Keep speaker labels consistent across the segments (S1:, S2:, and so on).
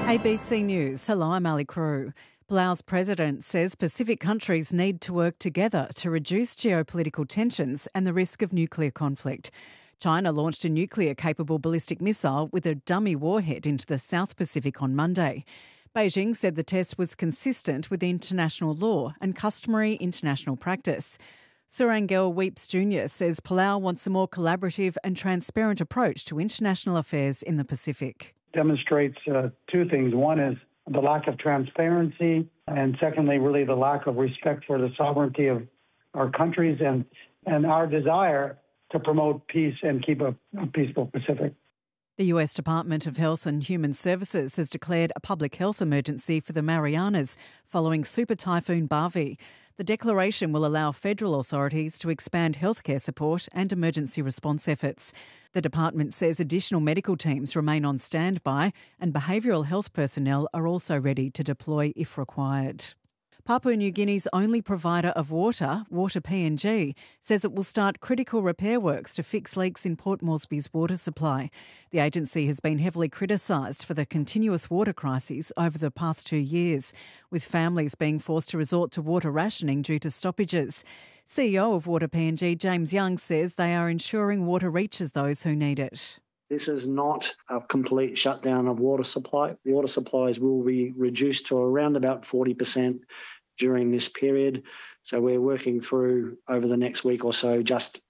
S1: ABC News. Hello, I'm Ali Crew. Palau's president says Pacific countries need to work together to reduce geopolitical tensions and the risk of nuclear conflict. China launched a nuclear-capable ballistic missile with a dummy warhead into the South Pacific on Monday. Beijing said the test was consistent with international law and customary international practice. Surangel Weeps Jr. says Palau wants a more collaborative and transparent approach to international affairs in the Pacific.
S2: Demonstrates two things. One is the lack of transparency, and secondly, really the lack of respect for the sovereignty of our countries and our desire to promote peace and keep a peaceful Pacific.
S1: The US Department of Health and Human Services has declared a public health emergency for the Marianas following Super Typhoon Bavi. The declaration will allow federal authorities to expand healthcare support and emergency response efforts. The department says additional medical teams remain on standby and behavioural health personnel are also ready to deploy if required. Papua New Guinea's only provider of water, Water PNG, says it will start critical repair works to fix leaks in Port Moresby's water supply. The agency has been heavily criticised for the continuous water crises over the past 2 years, with families being forced to resort to water rationing due to stoppages. CEO of Water PNG, James Young, says they are ensuring water reaches those who need it.
S3: This is not a complete shutdown of water supply. Water supplies will be reduced to around about 40% during this period. So we're working through over the next week or so just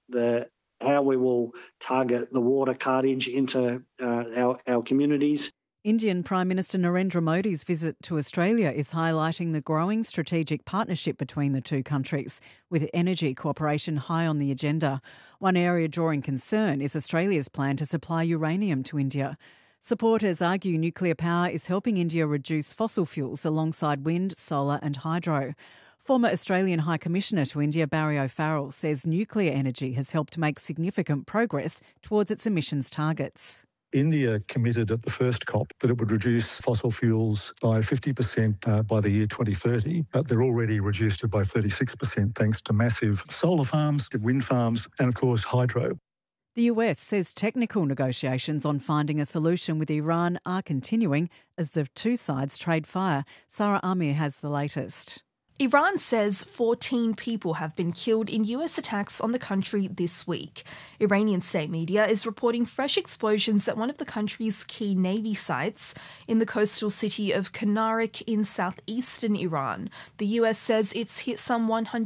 S3: how we will target the water cartage into our communities.
S1: Indian Prime Minister Narendra Modi's visit to Australia is highlighting the growing strategic partnership between the two countries, with energy cooperation high on the agenda. One area drawing concern is Australia's plan to supply uranium to India. Supporters argue nuclear power is helping India reduce fossil fuels alongside wind, solar and hydro. Former Australian High Commissioner to India, Barry O'Farrell, says nuclear energy has helped make significant progress towards its emissions targets.
S4: India committed at the first COP that it would reduce fossil fuels by 50% by the year 2030, but they're already reduced it by 36% thanks to massive solar farms, wind farms and, of course, hydro.
S1: The US says technical negotiations on finding a solution with Iran are continuing as the two sides trade fire. Sarah Amir has the latest.
S5: Iran says 14 people have been killed in US attacks on the country this week. Iranian state media is reporting fresh explosions at one of the country's key navy sites in the coastal city of Kanarik in southeastern Iran. The US says it's hit some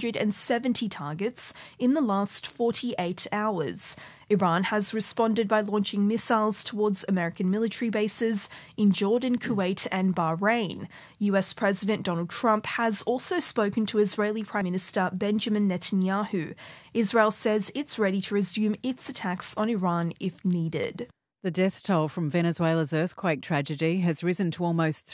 S5: 170 targets in the last 48 hours. Iran has responded by launching missiles towards American military bases in Jordan, Kuwait and Bahrain. US President Donald Trump has also spoken to Israeli Prime Minister Benjamin Netanyahu. Israel says it's ready to resume its attacks on Iran if needed.
S1: The death toll from Venezuela's earthquake tragedy has risen to almost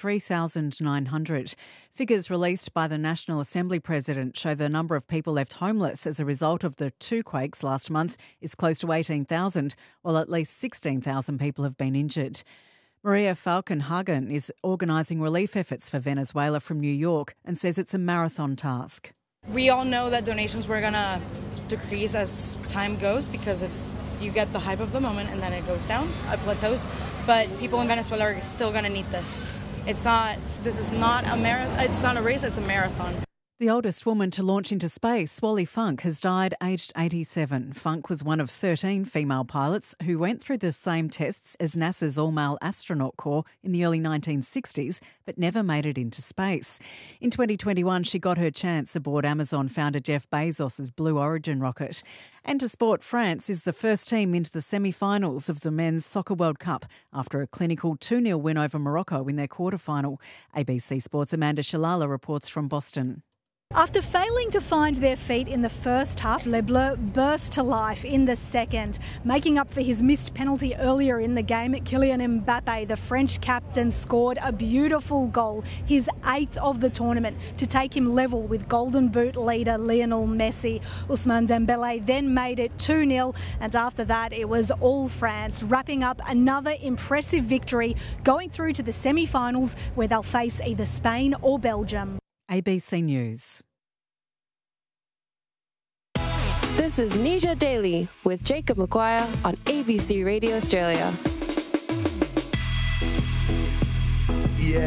S1: 3,900. Figures released by the National Assembly president show the number of people left homeless as a result of the two quakes last month is close to 18,000, while at least 16,000 people have been injured. Maria Falkenhagen is organising relief efforts for Venezuela from New York and says it's a marathon task.
S6: We all know that donations were going to decrease as time goes because you get the hype of the moment and then it goes down, it plateaus. But people in Venezuela are still going to need this. This is not a marathon. It's not a race, it's a marathon.
S1: The oldest woman to launch into space, Wally Funk, has died aged 87. Funk was one of 13 female pilots who went through the same tests as NASA's all-male astronaut corps in the early 1960s, but never made it into space. In 2021, she got her chance aboard Amazon founder Jeff Bezos' Blue Origin rocket. And to sport, France is the first team into the semi-finals of the Men's Soccer World Cup after a clinical 2-0 win over Morocco in their quarter-final. ABC Sports' Amanda Shalala reports from Boston.
S7: After failing to find their feet in the first half, Les Bleus burst to life in the second. Making up for his missed penalty earlier in the game, Kylian Mbappe, the French captain, scored a beautiful goal, his 8th of the tournament, to take him level with Golden Boot leader Lionel Messi. Ousmane Dembélé then made it 2-0, and after that it was all France, wrapping up another impressive victory, going through to the semi-finals where they'll face either Spain or Belgium.
S1: ABC News.
S8: This is Nisha Daily with Jacob McGuire on ABC Radio Australia.
S9: Yeah.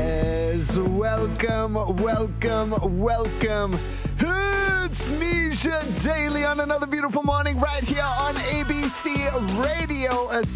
S9: listeners, welcome. It's Nisha Daily on another beautiful morning right here on ABC Radio.